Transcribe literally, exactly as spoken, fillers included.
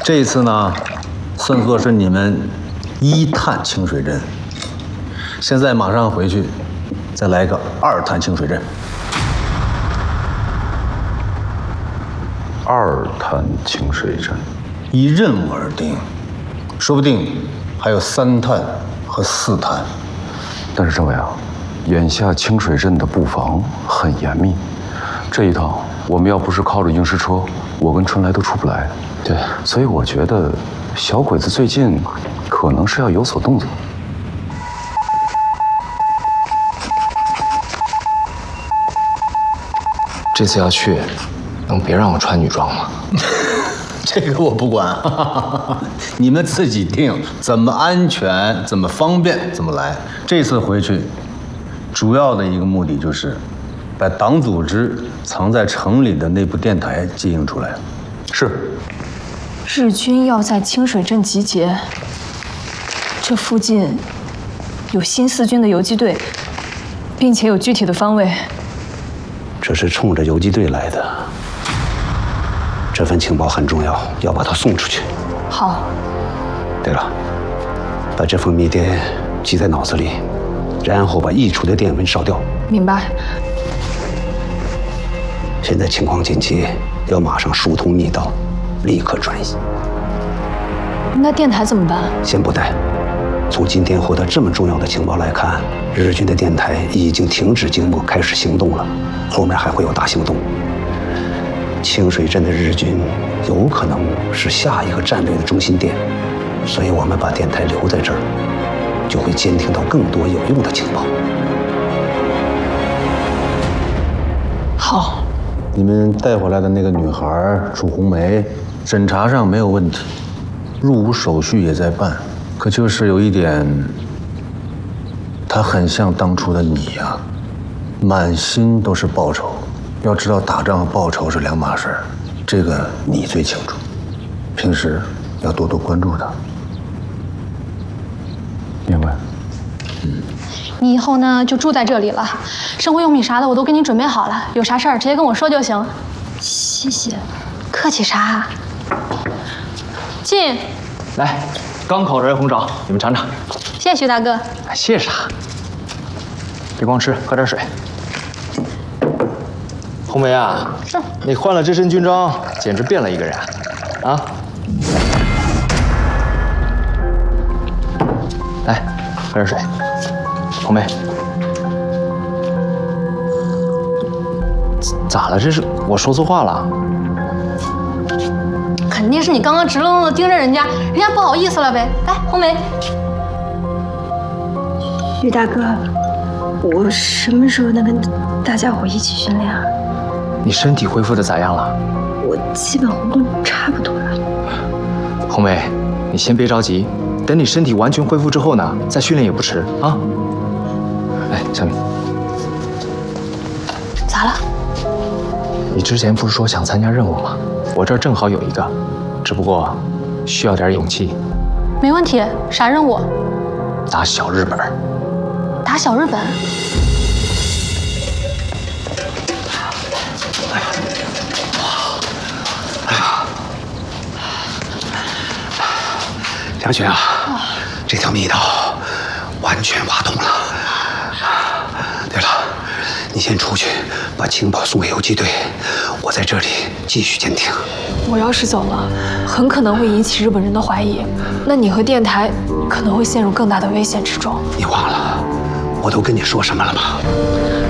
这一次呢，算作是你们一探清水镇。现在马上回去，再来个二探清水镇。 二探清水镇， 依任务而定，说不定还有三探和四探。 但是政委啊，眼下清水镇的布防很严密，这一趟我们要不是靠着运尸车，我跟春来都出不来。 对， 所以我觉得小鬼子最近可能是要有所动作。 这次要去，能别让我穿女装吗？ 这个我不管，你们自己定，怎么安全，怎么方便，怎么来。这次回去，主要的一个目的就是把党组织藏在城里的那部电台接应出来。 是。 日军要在清水镇集结，这附近有新四军的游击队，并且有具体的方位。 这是冲着游击队来的。这份情报很重要，要把它送出去。 好。 对了，把这封密电记在脑子里，然后把溢出的电文烧掉。 明白。 现在情况紧急，要马上疏通密道，立刻转移。 那电台怎么办？ 先不带。从今天获得这么重要的情报来看，日军的电台已经停止静默，开始行动了，后面还会有大行动。清水镇的日军有可能是下一个战略的中心点，所以我们把电台留在这儿，就会监听到更多有用的情报。 好。 你们带回来的那个女孩楚红梅，审查上没有问题，入伍手续也在办，可就是有一点，她很像当初的你呀、啊，满心都是报仇。要知道，打仗和报仇是两码事儿，这个你最清楚。平时要多多关注她。 明白。 嗯。 你以后呢就住在这里了，生活用品啥的我都给你准备好了，有啥事儿直接跟我说就行。 谢谢。 客气啥？进。 来，刚烤热红枣，你们尝尝。 谢谢徐大哥。 谢啥？别光吃，喝点水。红梅啊， 是你换了这身军装，简直变了一个人啊！来，喝点水。红梅，咋了？这是我说错话了？ 肯定是你刚刚直愣愣的盯着人家，人家不好意思了呗。来，红梅。 于大哥，我什么时候能跟大家伙一起训练啊？ 你身体恢复的咋样了？ 我基本活动差不多了。 红梅，你先别着急，等你身体完全恢复之后呢，再训练也不迟啊。来，小敏， 咋了？ 你之前不是说想参加任务吗？我这儿正好有一个，只不过需要点勇气。 没问题，啥任务？ 打小日本。 打小日本？ 梁雪啊，这条密道完全挖通了。对了，你先出去把情报送给游击队，我在这里继续监听。 我要是走了，很可能会引起日本人的怀疑，那你和电台可能会陷入更大的危险之中。 你忘了我都跟你说什么了吗？